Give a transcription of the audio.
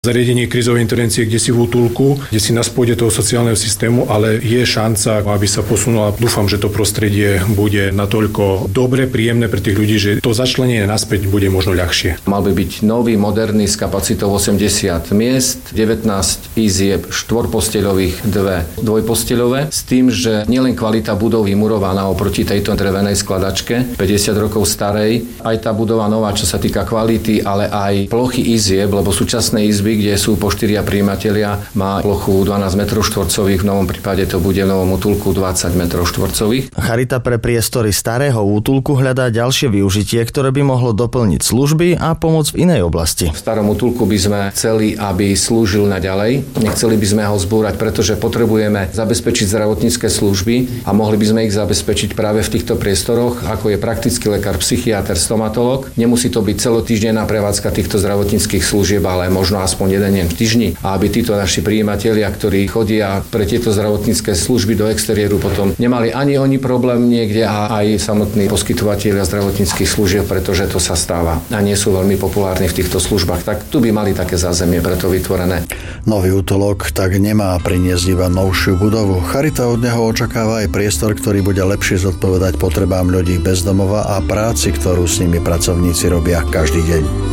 Zariadenie krízovej intervencie, kde si v útulku, kde si na spôde toho sociálneho systému, ale je šanca, aby sa posunula. Dúfam, že to prostredie bude natoľko dobre, príjemné pre tých ľudí, že to začlenenie naspäť bude možno ľahšie. Mal by byť nový, moderný s kapacitou 80 miest, 19 izieb štvorposteľových, 2 dvojposteľové, s tým, že nielen kvalita budov vymurovaná oproti tejto drevenej skladačke, 50 rokov starej, aj tá budova nová, čo sa týka kvality, ale aj plochy izieb, lebo súčasné izby, kde sú po 4 prijímatelia, má plochu 12 m štvorcových, v novom prípade to bude v novom útulku 20 m štvorcových. Charita pre priestory starého útulku hľadá ďalšie využitie, ktoré by mohlo doplniť služby a pomôcť v inej oblasti. V starom útulku by sme chceli, aby slúžil naďalej. Nechceli by sme ho zbúrať, pretože potrebujeme zabezpečiť zdravotnícke služby a mohli by sme ich zabezpečiť práve v týchto priestoroch, ako je praktický lekár, psychiater, stomatolog. Nemusí to byť celotýždenná prevádzka týchto zdravotníckych služieb, ale možno aspoň jeden deň v týždni, a aby títo naši prijímatelia, ktorí chodia pre tieto zdravotnícke služby do exteriéru, potom nemali ani oni problém niekde a aj samotní poskytovatelia zdravotníckych služieb, pretože to sa stáva a nie sú veľmi populárni v týchto službách. Tak tu by mali také zázemie preto vytvorené. Nový útulok tak nemá priniesť iba novšiu budovu. Charita od neho očakáva aj priestor, ktorý bude lepšie zodpovedať potrebám ľudí bez domova a práci, ktorú s nimi pracovníci robia každý deň.